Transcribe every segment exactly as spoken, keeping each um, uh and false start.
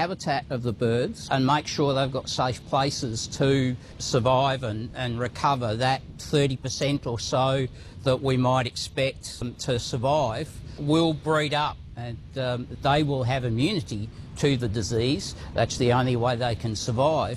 habitat of the birds and make sure they've got safe places to survive and, and recover that thirty percent or so that we might expect them to survive, will breed up, and um, they will have immunity to the disease. That's the only way they can survive.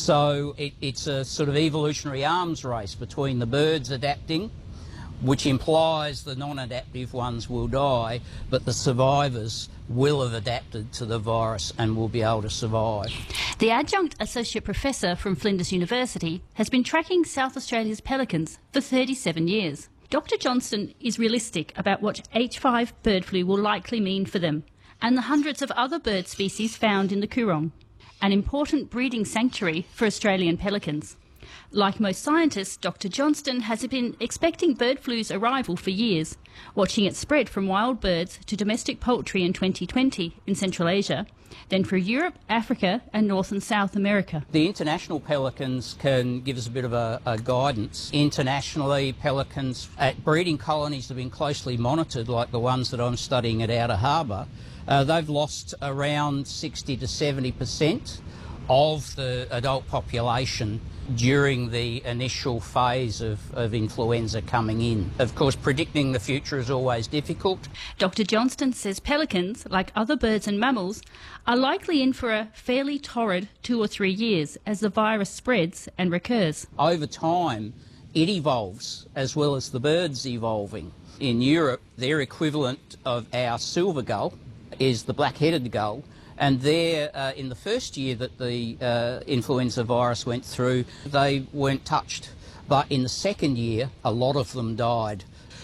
So it, it's a sort of evolutionary arms race between the birds adapting, which implies the non-adaptive ones will die, but the survivors will have adapted to the virus and will be able to survive. The adjunct associate professor from Flinders University has been tracking South Australia's pelicans for thirty-seven years. Doctor Johnston is realistic about what H five bird flu will likely mean for them and the hundreds of other bird species found in the Coorong, an important breeding sanctuary for Australian pelicans. Like most scientists, Doctor Johnston has been expecting bird flu's arrival for years, watching it spread from wild birds to domestic poultry in twenty twenty in Central Asia, then for Europe, Africa and North and South America. The international pelicans can give us a bit of a, a guidance. Internationally, pelicans at breeding colonies have been closely monitored, like the ones that I'm studying at Outer Harbour. Uh, they've lost around sixty to seventy percent of the adult population during the initial phase of, of influenza coming in. Of course, predicting the future is always difficult. Doctor Johnston says pelicans, like other birds and mammals, are likely in for a fairly torrid two or three years as the virus spreads and recurs. Over time, it evolves as well as the birds evolving. In Europe, their equivalent of our silver gull is the black-headed gull, and there, uh, in the first year that the uh, influenza virus went through, they weren't touched. But in the second year, a lot of them died.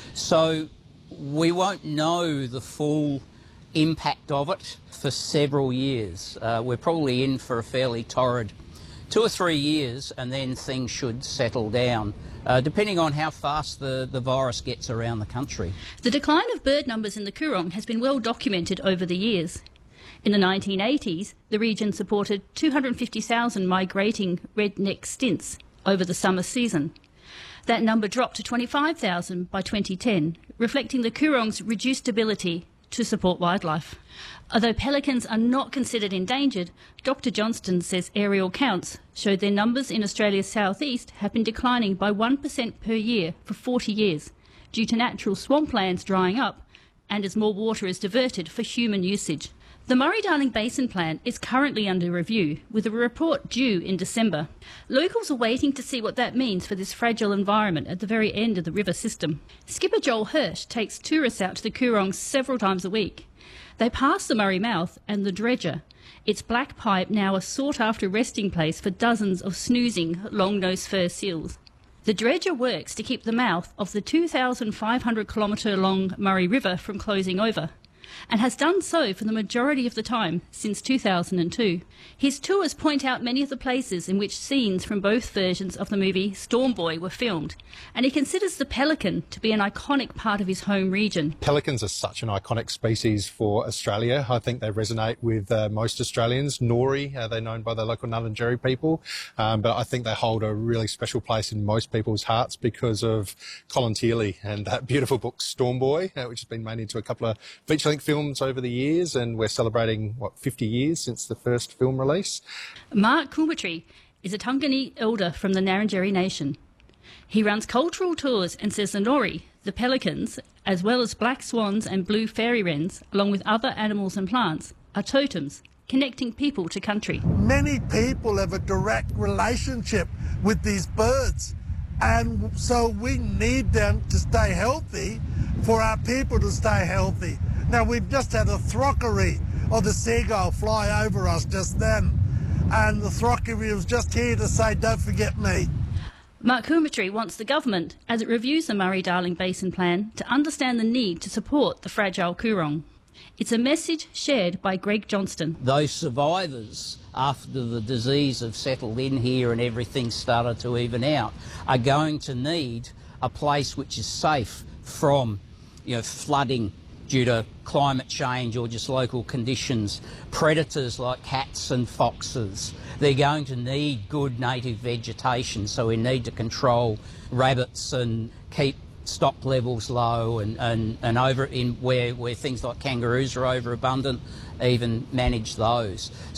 So we won't know the full impact of it for several years. Uh, we're probably in for a fairly torrid two or three years, and then things should settle down, uh, depending on how fast the, the virus gets around the country. The decline of bird numbers in the Coorong has been well documented over the years. In the nineteen eighties, the region supported two hundred fifty thousand migrating red-necked stints over the summer season. That number dropped to twenty-five thousand by twenty ten, reflecting the Coorong's reduced ability to support wildlife. Although pelicans are not considered endangered, Doctor Johnston says aerial counts showed their numbers in Australia's southeast have been declining by one percent per year for forty years, due to natural swamplands drying up and as more water is diverted for human usage. The Murray-Darling Basin Plan is currently under review, with a report due in December. Locals are waiting to see what that means for this fragile environment at the very end of the river system. Skipper Joel Hirsch takes tourists out to the Coorong several times a week. They pass the Murray Mouth and the Dredger, its black pipe now a sought-after resting place for dozens of snoozing long-nosed fur seals. The Dredger works to keep the mouth of the two thousand five hundred kilometre long Murray River from closing over, and has done so for the majority of the time since two thousand two. His tours point out many of the places in which scenes from both versions of the movie Storm Boy were filmed, and he considers the pelican to be an iconic part of his home region. Pelicans are such an iconic species for Australia. I think they resonate with uh, most Australians. Nori, uh, they're known by the local Ngarrindjeri people, um, but I think they hold a really special place in most people's hearts because of Colin Tearley and that beautiful book Storm Boy, uh, which has been made into a couple of feature-length films over the years, and we're celebrating, what, fifty years since the first film release. Mark Coomertree is a Tungane elder from the Ngarrindjeri Nation. He runs cultural tours and says the Nori, the pelicans, as well as black swans and blue fairy wrens, along with other animals and plants, are totems, connecting people to country. Many people have a direct relationship with these birds, and so we need them to stay healthy for our people to stay healthy. Now, we've just had a throckery of the seagull fly over us just then, and the throckery was just here to say, don't forget me. Mark Coomertree wants the government, as it reviews the Murray-Darling Basin Plan, to understand the need to support the fragile Coorong. It's a message shared by Greg Johnston. Those survivors, after the disease have settled in here and everything started to even out, are going to need a place which is safe from, you know, flooding due to climate change or just local conditions, predators like cats and foxes. They're going to need good native vegetation, so we need to control rabbits and keep stock levels low, and, and, and over in where, where things like kangaroos are overabundant, even manage those.